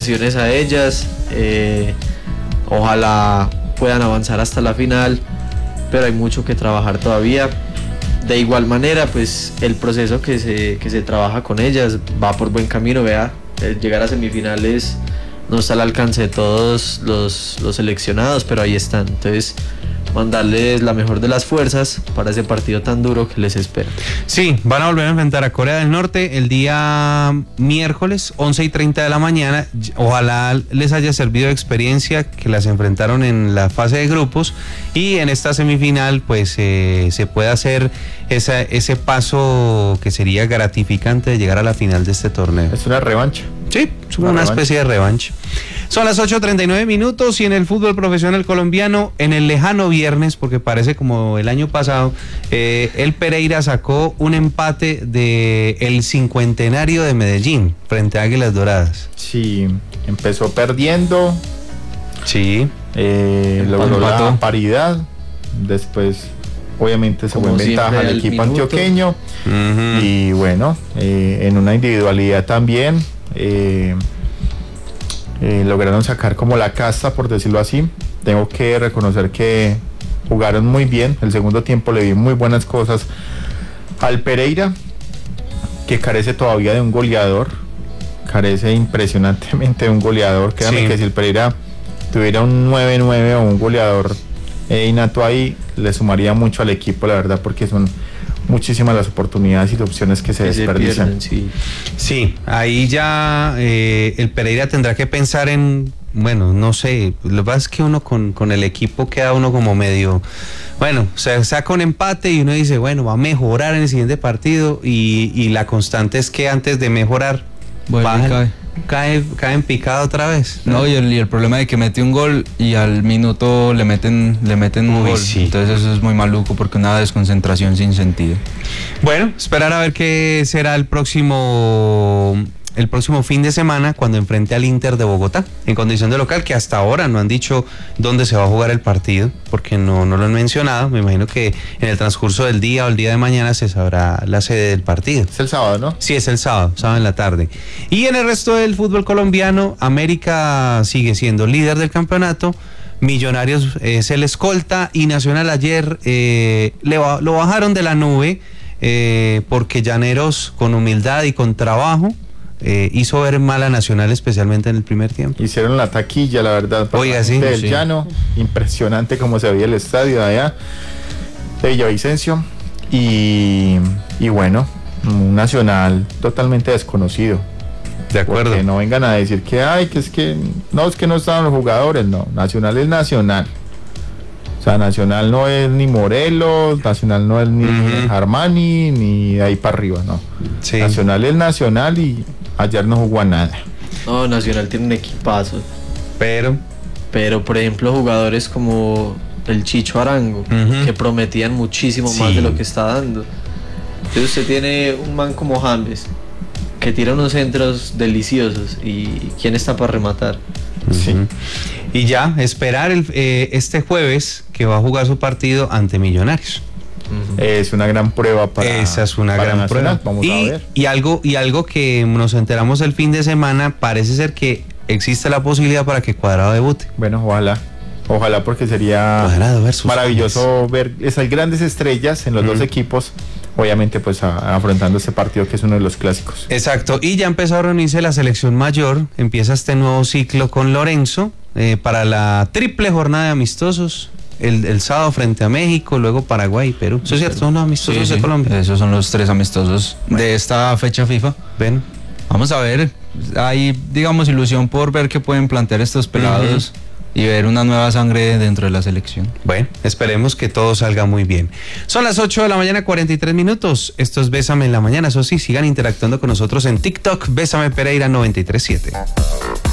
felicitaciones a ellas. Ojalá puedan avanzar hasta la final, pero hay mucho que trabajar todavía. De igual manera, pues el proceso que se trabaja con ellas va por buen camino. Vea, llegar a semifinales no está al alcance de todos los seleccionados, pero ahí están. Entonces, mandarles la mejor de las fuerzas para ese partido tan duro que les espera. Sí, van a volver a enfrentar a Corea del Norte el día miércoles, 11:30 de la mañana. Ojalá les haya servido de experiencia que las enfrentaron en la fase de grupos y en esta semifinal pues se pueda hacer ese paso que sería gratificante de llegar a la final de este torneo. Es una revancha. Sí, es una especie de revancha. Son las 8:39 minutos y en el fútbol profesional colombiano, en el lejano viernes, porque parece como el año pasado, el Pereira sacó un empate del cincuentenario de Medellín frente a Águilas Doradas. Sí, empezó perdiendo. Sí. Logró la paridad. Después, obviamente, se fue en ventaja al equipo antioqueño. Uh-huh. Y bueno, en una individualidad también. Lograron sacar como la casta, por decirlo así. Tengo que reconocer que jugaron muy bien. El segundo tiempo le vi muy buenas cosas al Pereira, que carece todavía de un goleador. Carece impresionantemente de un goleador. Créanme que si el Pereira tuviera un 9-9 o un goleador innato ahí, le sumaría mucho al equipo, la verdad, porque son muchísimas las oportunidades y opciones que se desperdician. Sí, ahí ya el Pereira tendrá que pensar en, bueno, no sé, lo que pasa es que uno con el equipo queda uno como medio, bueno, se saca un empate y uno dice, bueno, va a mejorar en el siguiente partido y la constante es que antes de mejorar, cae en picada otra vez. No, y el problema de que mete un gol y al minuto le meten un gol. Sí. Entonces eso es muy maluco porque una desconcentración sin sentido. Bueno, esperar a ver qué será el próximo fin de semana cuando enfrente al Inter de Bogotá en condición de local, que hasta ahora no han dicho dónde se va a jugar el partido porque no lo han mencionado. Me imagino que en el transcurso del día o el día de mañana se sabrá la sede del partido. Es el sábado, ¿no? Sí, es el sábado en la tarde. Y en el resto del fútbol colombiano, América sigue siendo líder del campeonato. Millonarios es el escolta y Nacional ayer lo bajaron de la nube porque Llaneros con humildad y con trabajo hizo ver mal a Nacional, especialmente en el primer tiempo. Hicieron la taquilla, la verdad. Oiga, sí. Del llano, impresionante como se veía el estadio de allá, de Villavicencio. Y bueno, un Nacional totalmente desconocido. De acuerdo. Porque no vengan a decir que es que no estaban los jugadores, no. Nacional es Nacional. O sea, Nacional no es ni Morelos, Nacional no es ni Armani, ni de ahí para arriba, no. Sí. Nacional es Nacional y ayer no jugó a nada. No, Nacional tiene un equipazo. Pero, por ejemplo, jugadores como el Chicho Arango, que prometían muchísimo más de lo que está dando. Entonces usted tiene un man como James, que tira unos centros deliciosos. ¿Y quién está para rematar? Sí. Y ya, esperar este jueves que va a jugar su partido ante Millonarios. Es una gran prueba para Esa es una gran prueba. Vamos a ver. Y algo que nos enteramos el fin de semana, parece ser que existe la posibilidad para que Cuadrado debute. Bueno, ojalá porque sería maravilloso ver esas grandes estrellas en los dos equipos, obviamente pues afrontando ese partido que es uno de los clásicos. Exacto, y ya empezó a reunirse la selección mayor, empieza este nuevo ciclo con Lorenzo para la triple jornada de amistosos. El sábado frente a México, luego Paraguay y Perú. ¿Eso es cierto? ¿Son los amistosos de Colombia? Esos son los 3 amistosos de esta fecha FIFA. Bueno, vamos a ver. Hay, digamos, ilusión por ver qué pueden plantear estos pelados y ver una nueva sangre dentro de la selección. Bueno, esperemos que todo salga muy bien. Son las 8 de la mañana, 43 minutos. Esto es Bésame en la Mañana. Eso sí, sigan interactuando con nosotros en TikTok. Bésame Pereira 937.